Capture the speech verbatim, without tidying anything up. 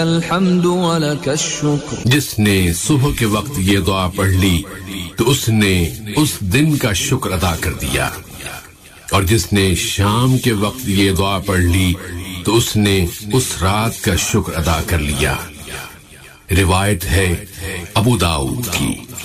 अल्हम्दु व लकश शुक्र। जिसने सुबह के वक्त ये दुआ पढ़ ली तो उसने उस दिन का शुक्र अदा कर दिया, और जिसने शाम के वक्त ये दुआ पढ़ ली तो उसने उस रात का शुक्र अदा कर लिया। रिवायत है अबू दाऊद की।